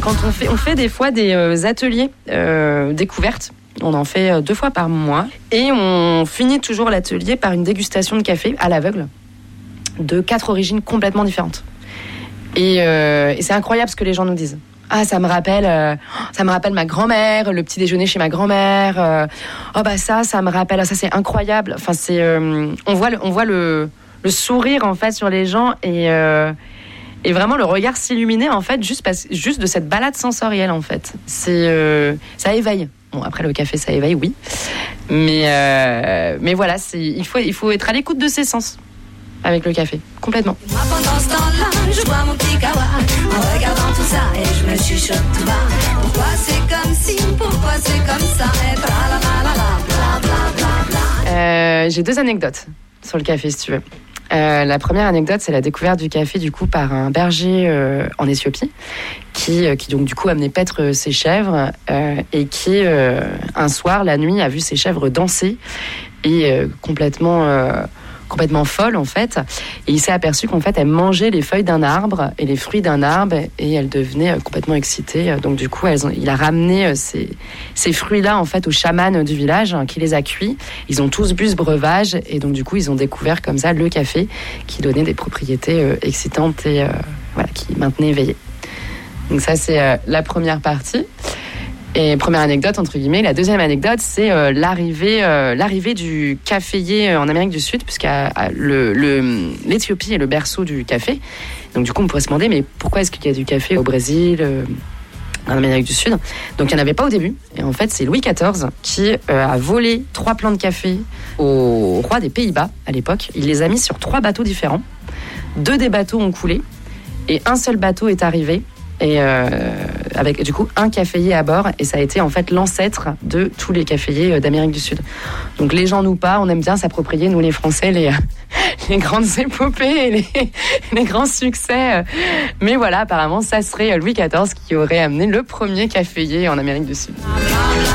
quand on fait des fois des ateliers découvertes. On en fait 2 fois par mois. Et on finit toujours l'atelier par une dégustation de café à l'aveugle de 4 origines complètement différentes. Et c'est incroyable ce que les gens nous disent. Ah, ça me rappelle ma grand-mère, le petit déjeuner chez ma grand-mère. Ça me rappelle, ça c'est incroyable. Enfin, on voit le sourire en fait sur les gens et vraiment le regard s'illuminer en fait juste de cette balade sensorielle en fait. Ça éveille. Bon, après le café ça éveille, oui, mais voilà, il faut être à l'écoute de ses sens avec le café, complètement. Moi pendant ce temps-là, je bois mon petit kawa en regardant tout ça et je me chuchote tout bas. Pourquoi c'est comme ci, pourquoi c'est comme ça et bla bla bla bla. J'ai 2 anecdotes sur le café si tu veux. La première anecdote, c'est la découverte du café du coup par un berger en Éthiopie qui donc du coup amenait paître ses chèvres et qui un soir la nuit a vu ses chèvres danser et complètement folle en fait, et il s'est aperçu qu'en fait elle mangeait les feuilles d'un arbre et les fruits d'un arbre et elle devenait complètement excitée. Donc du coup il a ramené ces fruits-là en fait au chaman du village qui les a cuits. Ils ont tous bu ce breuvage et donc du coup ils ont découvert comme ça le café qui donnait des propriétés excitantes et qui maintenait éveillé. Donc ça c'est la première partie. Et première anecdote, entre guillemets. La deuxième anecdote, c'est l'arrivée du caféier en Amérique du Sud, puisque l'Éthiopie est le berceau du café. Donc du coup, on pourrait se demander, mais pourquoi est-ce qu'il y a du café au Brésil, en Amérique du Sud? Donc il n'y en avait pas au début. Et en fait, c'est Louis XIV qui a volé 3 plants de café au roi des Pays-Bas, à l'époque. Il les a mis sur 3 bateaux différents. 2 des bateaux ont coulé. Et un seul bateau est arrivé. Et avec du coup un caféier à bord, et ça a été en fait l'ancêtre de tous les caféiers d'Amérique du Sud. Donc les gens nous pas, on aime bien s'approprier, nous les Français, les grandes épopées et les grands succès. Mais voilà, apparemment ça serait Louis XIV qui aurait amené le premier caféier en Amérique du Sud.